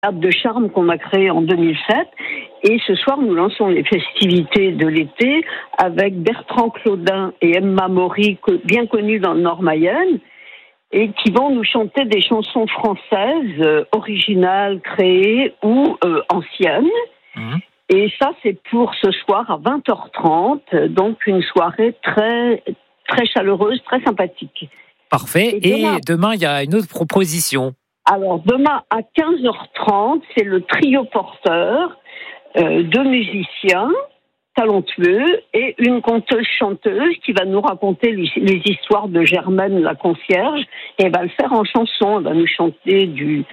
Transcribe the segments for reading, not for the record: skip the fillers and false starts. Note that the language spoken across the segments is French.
de charme qu'on a créé en 2007. Et ce soir, nous lançons les festivités de l'été avec Bertrand Claudin et Emma Maury, bien connus dans le Nord-Mayenne, et qui vont nous chanter des chansons françaises, originales, créées ou anciennes. Et ça, c'est pour ce soir à 20h30, donc une soirée très, très chaleureuse, très sympathique. Parfait. Et demain, il y a une autre proposition. Alors, demain à 15h30, c'est le trio porteur, deux musiciens talentueux et une conteuse-chanteuse qui va nous raconter les histoires de Germaine, la concierge, et elle va le faire en chanson. Elle va nous chanter du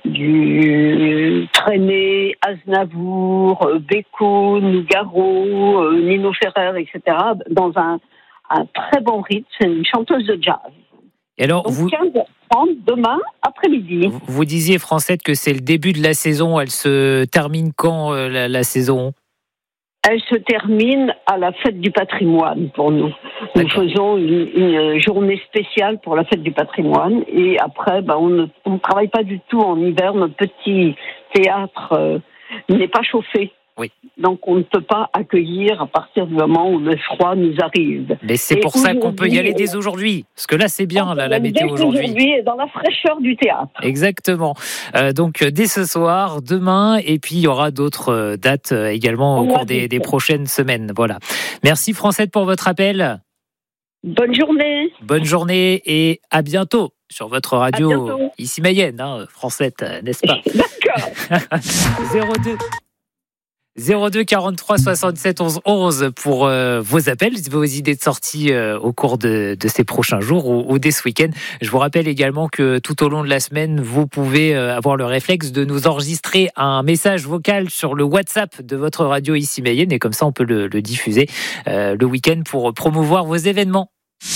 Trenet, Aznavour, Beko, Nougaro, Nino Ferrer, etc., dans un très bon rythme. C'est une chanteuse de jazz. Et alors, donc, vous 15h30 demain après-midi. Vous disiez, Francette, que c'est le début de la saison. Elle se termine quand, la saison ? Elle se termine à la fête du patrimoine pour nous. Nous faisons une journée spéciale pour la fête du patrimoine. Et après, on ne travaille pas du tout en hiver. Notre petit théâtre n'est pas chauffé. Oui. Donc on ne peut pas accueillir à partir du moment où le froid nous arrive. Mais c'est pour ça qu'on peut y aller dès aujourd'hui. Parce que là, c'est bien la météo aujourd'hui. Aujourd'hui est dans la fraîcheur du théâtre. Exactement. Donc dès ce soir, demain, et puis il y aura d'autres dates également au cours des prochaines semaines. Voilà. Merci Francette pour votre appel. Bonne journée. Bonne journée et à bientôt sur votre radio ici Mayenne, Francette, n'est-ce pas? D'accord. 02 43 67 11 11 pour vos appels, vos idées de sortie au cours de ces prochains jours ou dès ce week-end. Je vous rappelle également que tout au long de la semaine, vous pouvez avoir le réflexe de nous enregistrer un message vocal sur le WhatsApp de votre radio ici Mayenne, et comme ça on peut le diffuser le week-end pour promouvoir vos événements.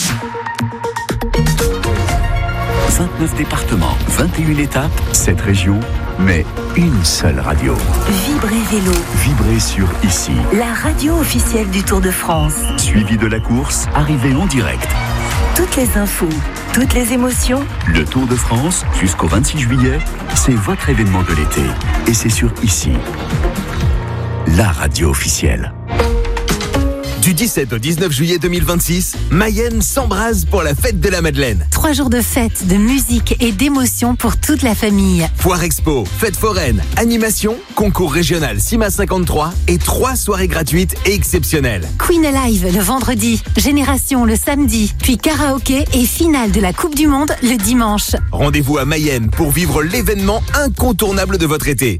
29 départements, 21 étapes, 7 régions, mais une seule radio. Vibrez Vélo. Vibrez sur Ici. La radio officielle du Tour de France. Suivi de la course, arrivée en direct. Toutes les infos, toutes les émotions. Le Tour de France, jusqu'au 26 juillet, c'est votre événement de l'été. Et c'est sur Ici. La radio officielle. Du 17 au 19 juillet 2026, Mayenne s'embrase pour la fête de la Madeleine. 3 jours de fête, de musique et d'émotion pour toute la famille. Foire expo, fête foraine, animation, concours régional CIMA 53 et 3 soirées gratuites et exceptionnelles. Queen Alive le vendredi, Génération le samedi, puis karaoké et finale de la Coupe du Monde le dimanche. Rendez-vous à Mayenne pour vivre l'événement incontournable de votre été.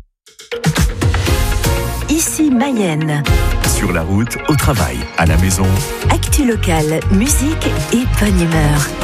Ici Mayenne. Sur la route, au travail, à la maison. Actu locale, musique et bonne humeur.